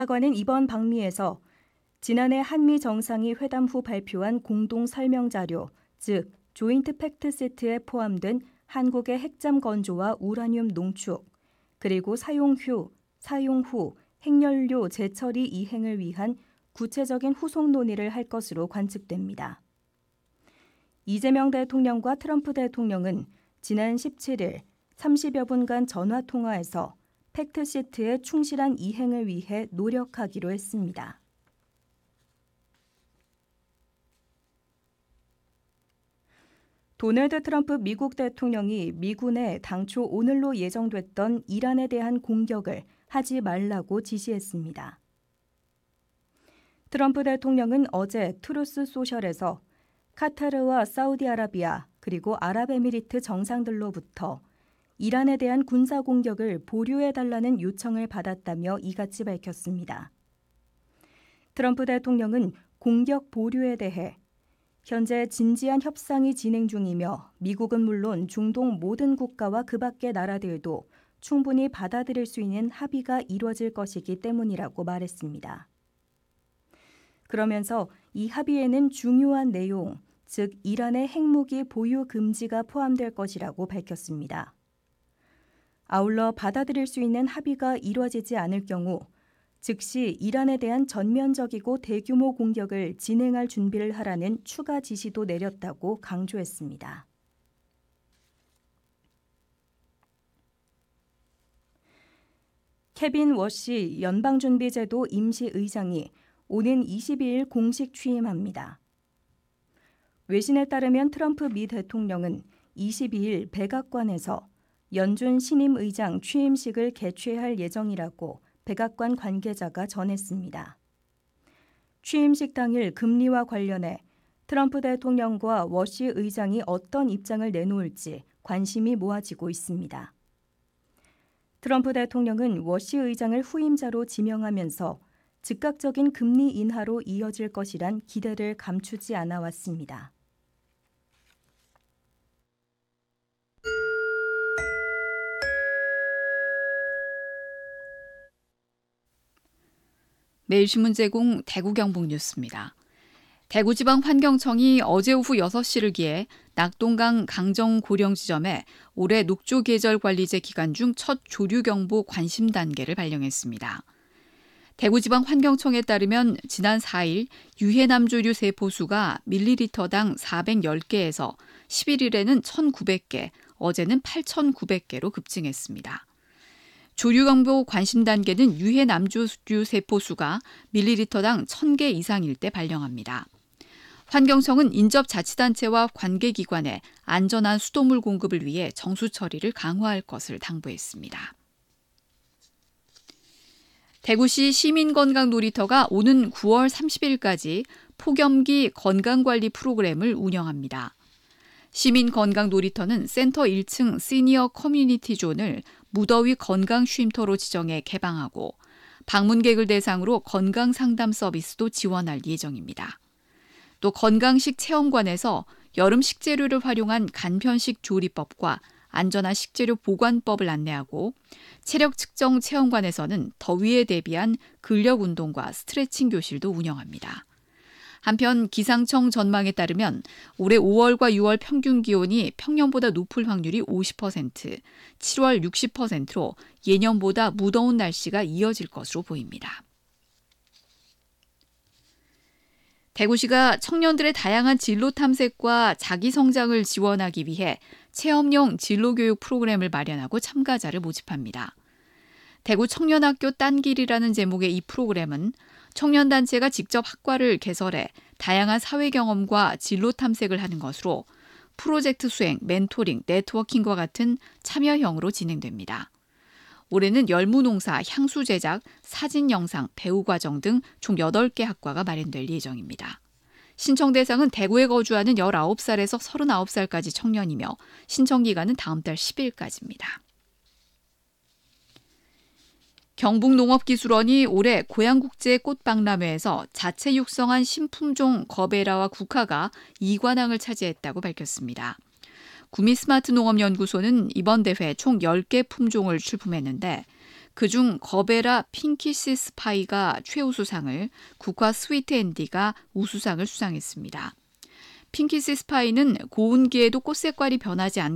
관은 이번 방미에서 지난해 한미 정상이 회담 후 발표한 공동 설명 자료, 즉 조인트 팩트 시트에 포함된 한국의 핵잠 건조와 우라늄 농축, 그리고 사용 후 핵연료 재처리 이행을 위한 구체적인 후속 논의를 할 것으로 관측됩니다. 이재명 대통령과 트럼프 대통령은 지난 17일 30여 분간 전화 통화에서 팩트 시트의 충실한 이행을 위해 노력하기로 했습니다. 도널드 트럼프 미국 대통령이 미군에 당초 오늘로 예정됐던 이란에 대한 공격을 하지 말라고 지시했습니다. 트럼프 대통령은 어제 트루스 소셜에서 카타르와 사우디아라비아 그리고 아랍에미리트 정상들로부터 이란에 대한 군사 공격을 보류해달라는 요청을 받았다며 이같이 밝혔습니다. 트럼프 대통령은 공격 보류에 대해 현재 진지한 협상이 진행 중이며 미국은 물론 중동 모든 국가와 그 밖의 나라들도 충분히 받아들일 수 있는 합의가 이루어질 것이기 때문이라고 말했습니다. 그러면서 이 합의에는 중요한 내용, 즉 이란의 핵무기 보유 금지가 포함될 것이라고 밝혔습니다. 아울러 받아들일 수 있는 합의가 이루어지지 않을 경우 즉시 이란에 대한 전면적이고 대규모 공격을 진행할 준비를 하라는 추가 지시도 내렸다고 강조했습니다. 케빈 워시 연방준비제도 임시의장이 오는 22일 공식 취임합니다. 외신에 따르면 트럼프 미 대통령은 22일 백악관에서 연준 신임 의장 취임식을 개최할 예정이라고 백악관 관계자가 전했습니다. 취임식 당일 금리와 관련해 트럼프 대통령과 워시 의장이 어떤 입장을 내놓을지 관심이 모아지고 있습니다. 트럼프 대통령은 워시 의장을 후임자로 지명하면서 즉각적인 금리 인하로 이어질 것이란 기대를 감추지 않아 왔습니다. 매일신문 제공 대구 경북 뉴스입니다. 대구지방환경청이 어제 오후 6시를 기해 낙동강 강정고령 지점에 올해 녹조계절관리제 기간 중 첫 조류경보 관심 단계를 발령했습니다. 대구지방환경청에 따르면 지난 4일 유해남조류 세포수가 밀리리터당 410개에서 11일에는 1,900개, 어제는 8,900개로 급증했습니다. 조류경보 관심 단계는 유해남조류 세포수가 밀리리터당 1,000개 이상일 때 발령합니다. 환경청은 인접자치단체와 관계기관에 안전한 수돗물 공급을 위해 정수 처리를 강화할 것을 당부했습니다. 대구시 시민건강놀이터가 오는 9월 30일까지 폭염기 건강관리 프로그램을 운영합니다. 시민건강놀이터는 센터 1층 시니어 커뮤니티 존을 무더위 건강 쉼터로 지정해 개방하고 방문객을 대상으로 건강상담 서비스도 지원할 예정입니다. 또 건강식 체험관에서 여름 식재료를 활용한 간편식 조리법과 안전한 식재료 보관법을 안내하고 체력 측정 체험관에서는 더위에 대비한 근력 운동과 스트레칭 교실도 운영합니다. 한편 기상청 전망에 따르면 올해 5월과 6월 평균 기온이 평년보다 높을 확률이 50%, 7월 60%로 예년보다 무더운 날씨가 이어질 것으로 보입니다. 대구시가 청년들의 다양한 진로 탐색과 자기 성장을 지원하기 위해 체험형 진로교육 프로그램을 마련하고 참가자를 모집합니다. 대구 청년학교 딴길이라는 제목의 이 프로그램은 청년단체가 직접 학과를 개설해 다양한 사회 경험과 진로 탐색을 하는 것으로 프로젝트 수행, 멘토링, 네트워킹과 같은 참여형으로 진행됩니다. 올해는 열무농사, 향수 제작, 사진 영상, 배우 과정 등 총 8개 학과가 마련될 예정입니다. 신청 대상은 대구에 거주하는 19살에서 39살까지 청년이며 신청 기간은 다음 달 10일까지입니다. 경북농업기술원이 올해 고양국제 꽃박람회에서 자체 육성한 신품종 거베라와 국화가 2관왕을 차지했다고 밝혔습니다. 구미스마트농업연구소는 이번 대회 총 10개 품종을 출품했는데 그중 거베라 핑키시 스파이가 최우수상을, 국화 스위트 앤디가 우수상을 수상했습니다. 핑키시 스파이는 고운기에도 꽃 색깔이 변하지 않는